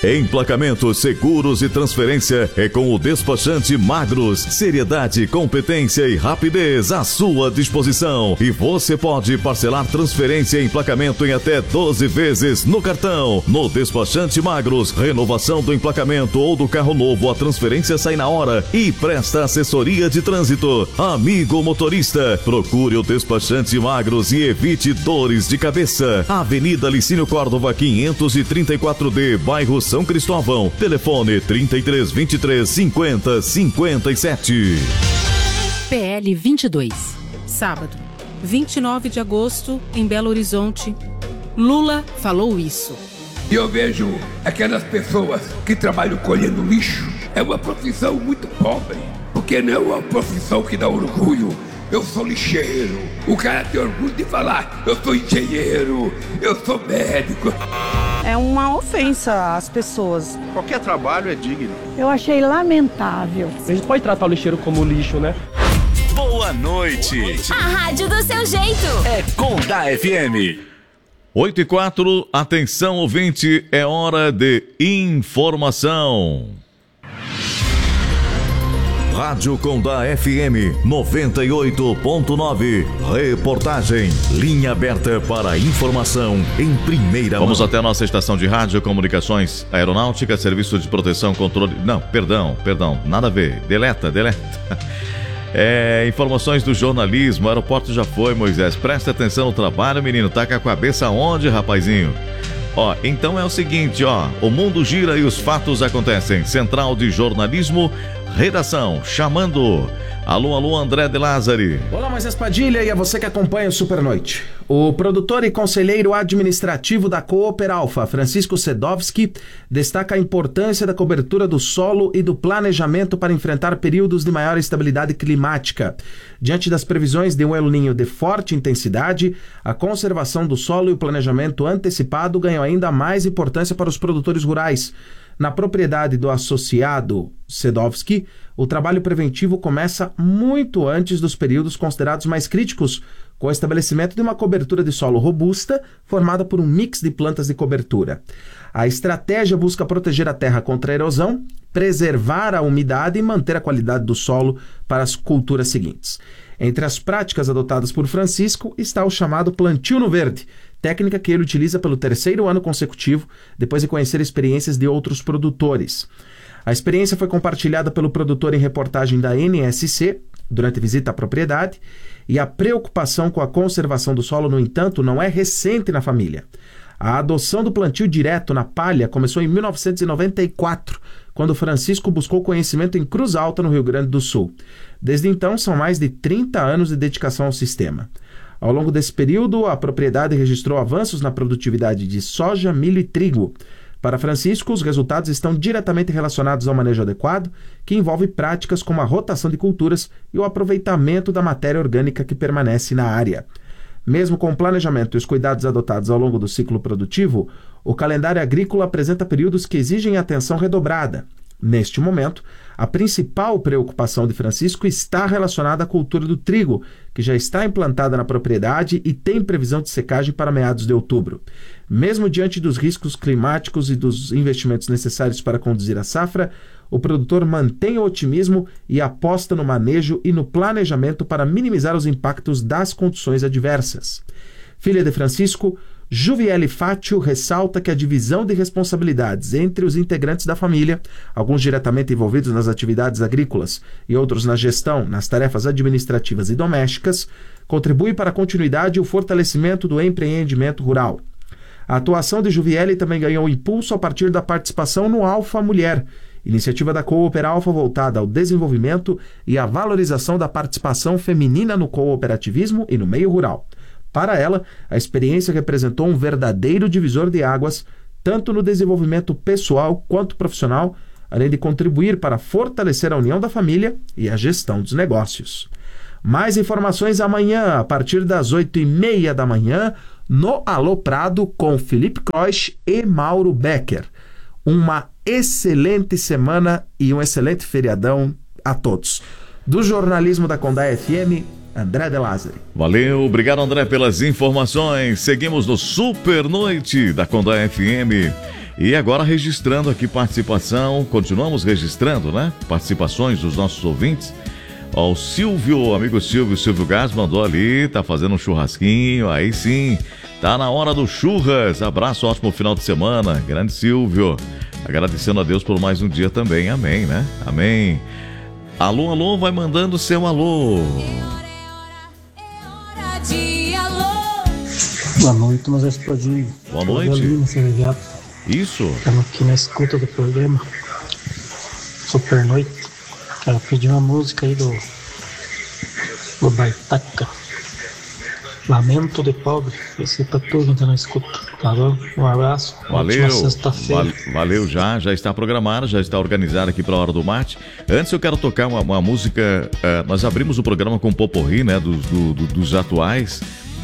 Emplacamentos, seguros e transferência é com o Despachante Magros. Seriedade, competência e rapidez à sua disposição. E você pode parcelar transferência e emplacamento em até 12 vezes no cartão. No Despachante Magros, renovação do emplacamento ou do carro novo, a transferência sai na hora e presta assessoria de trânsito. Amigo motorista, procure o Despachante Magros e evite dores de cabeça. Avenida Licínio Córdova 534D, bairro São Cristóvão. Telefone 3323 50 57. PL 22. Sábado, 29 de agosto, em Belo Horizonte. Lula falou isso. E eu vejo aquelas pessoas que trabalham colhendo lixo. É uma profissão muito pobre, porque não é uma profissão que dá orgulho. Eu sou lixeiro. O cara tem orgulho de falar: eu sou engenheiro, eu sou médico. É uma ofensa às pessoas. Qualquer trabalho é digno. Eu achei lamentável. A gente pode tratar o lixeiro como lixo, né? Boa noite. A rádio do seu jeito. É Conda FM. 8h04, atenção ouvinte, é hora de informação. Rádio Condá FM 98.9. Reportagem. Linha aberta para informação em primeira mão. Vamos até a nossa estação de rádio, comunicações, aeronáutica, serviço de proteção, controle... Não, perdão, nada a ver. Deleta. Informações do jornalismo, o aeroporto já foi, Moisés. Presta atenção no trabalho, menino. Tá com a cabeça onde, rapazinho? Então é o seguinte, o mundo gira e os fatos acontecem. Central de Jornalismo, redação, chamando. Alô, André de Lázari. Olá, Moisés Padilha e a você que acompanha o Supernoite. O produtor e conselheiro administrativo da Cooper Alfa, Francisco Sedovski, destaca a importância da cobertura do solo e do planejamento para enfrentar períodos de maior estabilidade climática. Diante das previsões de um El Niño de forte intensidade, a conservação do solo e o planejamento antecipado ganham ainda mais importância para os produtores rurais. Na propriedade do associado Sedovski, o trabalho preventivo começa muito antes dos períodos considerados mais críticos, com o estabelecimento de uma cobertura de solo robusta, formada por um mix de plantas de cobertura. A estratégia busca proteger a terra contra a erosão, preservar a umidade e manter a qualidade do solo para as culturas seguintes. Entre as práticas adotadas por Francisco está o chamado plantio no verde, técnica que ele utiliza pelo 3º ano consecutivo, depois de conhecer experiências de outros produtores. A experiência foi compartilhada pelo produtor em reportagem da NSC, durante visita à propriedade, e a preocupação com a conservação do solo, no entanto, não é recente na família. A adoção do plantio direto na palha começou em 1994, quando Francisco buscou conhecimento em Cruz Alta, no Rio Grande do Sul. Desde então, são mais de 30 anos de dedicação ao sistema. Ao longo desse período, a propriedade registrou avanços na produtividade de soja, milho e trigo. Para Francisco, os resultados estão diretamente relacionados ao manejo adequado, que envolve práticas como a rotação de culturas e o aproveitamento da matéria orgânica que permanece na área. Mesmo com o planejamento e os cuidados adotados ao longo do ciclo produtivo, o calendário agrícola apresenta períodos que exigem atenção redobrada. Neste momento, a principal preocupação de Francisco está relacionada à cultura do trigo, que já está implantada na propriedade e tem previsão de secagem para meados de outubro. Mesmo diante dos riscos climáticos e dos investimentos necessários para conduzir a safra, o produtor mantém o otimismo e aposta no manejo e no planejamento para minimizar os impactos das condições adversas. Filha de Francisco, Juviele Fátio ressalta que a divisão de responsabilidades entre os integrantes da família, alguns diretamente envolvidos nas atividades agrícolas e outros na gestão, nas tarefas administrativas e domésticas, contribui para a continuidade e o fortalecimento do empreendimento rural. A atuação de Juviele também ganhou impulso a partir da participação no Alfa Mulher, iniciativa da Cooper Alfa voltada ao desenvolvimento e à valorização da participação feminina no cooperativismo e no meio rural. Para ela, a experiência representou um verdadeiro divisor de águas, tanto no desenvolvimento pessoal quanto profissional, além de contribuir para fortalecer a união da família e a gestão dos negócios. Mais informações amanhã, a partir das 8h30 da manhã, no Alô Prado, com Felipe Croix e Mauro Becker. Uma excelente semana e um excelente feriadão a todos. Do jornalismo da Condá FM, André De Lázari. Valeu, obrigado André pelas informações. Seguimos no Super Noite da Condá FM. E agora registrando aqui participação, continuamos registrando, né? Participações dos nossos ouvintes. Ó, o Silvio, amigo Silvio Gás mandou ali, tá fazendo um churrasquinho, aí sim, tá na hora do churras. Abraço, ótimo final de semana, grande Silvio. Agradecendo a Deus por mais um dia também, amém, né? Amém. Alô, alô, vai mandando seu alô. Boa noite, mas explodiu. Boa noite. Isso. Estamos aqui na escuta do programa Super Noite. Quero pedir uma música aí do Baitaca. Lamento de Pobre. Esse pra tudo que tá na escuta. Tá bom? Um abraço. Valeu. Sexta-feira. Valeu, já está programado, já está organizado aqui para a Hora do Mate. Antes eu quero tocar uma música. Nós abrimos o programa com Poporri, né? Dos atuais.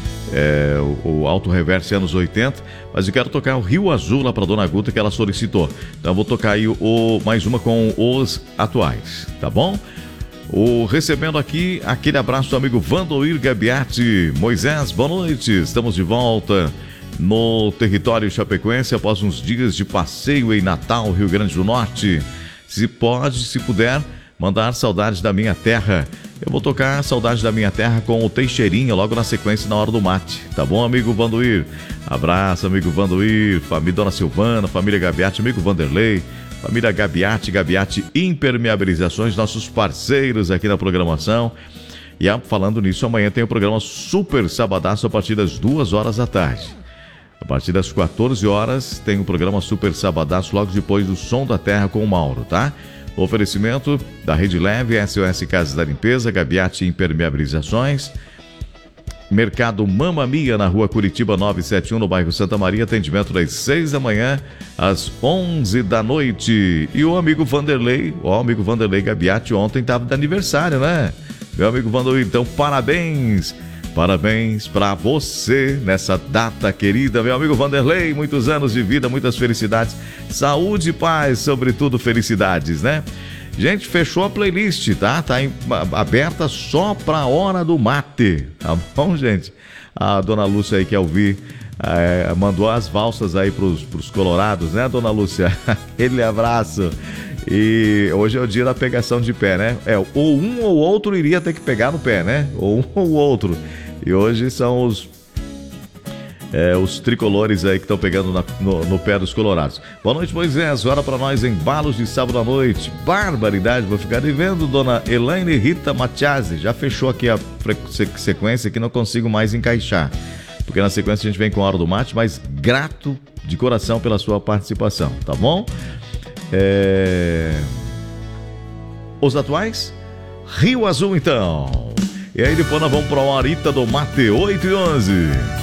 O Alto Reverse anos 80, mas eu quero tocar o Rio Azul lá para Dona Guta, que ela solicitou. Então eu vou tocar aí mais uma com os atuais, tá bom? Recebendo aqui aquele abraço do amigo Vandoir Gabiati. Moisés, boa noite, estamos de volta no território chapecoense após uns dias de passeio em Natal, Rio Grande do Norte. Se puder, mandar saudades da minha terra. Eu vou tocar Saudade da Minha Terra com o Teixeirinha logo na sequência na hora do mate. Tá bom, amigo Vandoir? Abraço, amigo Vandoir, família Dona Silvana, família Gabiati, amigo Vanderlei, família Gabiati Impermeabilizações, nossos parceiros aqui na programação. E falando nisso, amanhã tem o programa Super Sabadaço a partir das 2 horas da tarde. A partir das 14 horas tem o programa Super Sabadaço logo depois do Som da Terra com o Mauro, tá? Oferecimento da Rede Leve, SOS Casas da Limpeza, Gabiati Impermeabilizações, Mercado Mamma Mia na rua Curitiba 971 no bairro Santa Maria, atendimento das 6 da manhã às 11 da noite. E o amigo Vanderlei, Gabiati ontem estava de aniversário, né? Meu amigo Vanderlei, então parabéns para você nessa data querida, meu amigo Vanderlei, muitos anos de vida, muitas felicidades, saúde e paz, sobretudo felicidades, né? Gente, fechou a playlist, tá? Tá aberta só pra Hora do Mate, tá bom, gente? A dona Lúcia aí quer ouvir, mandou as valsas aí pros colorados, né, dona Lúcia? Aquele abraço. E hoje é o dia da pegação de pé, né? Ou um ou outro iria ter que pegar no pé, né? Ou um ou outro. E hoje são os tricolores aí que estão pegando no pé dos colorados. Boa noite, Moisés. Hora para nós embalos de sábado à noite. Barbaridade, vou ficar devendo, dona Elaine Rita Matiasi. Já fechou aqui a sequência que não consigo mais encaixar. Porque na sequência a gente vem com a Hora do Mate, mas grato de coração pela sua participação, tá bom? Os atuais? Rio Azul, então. E aí depois nós vamos para a Horita do Mate, 8h11.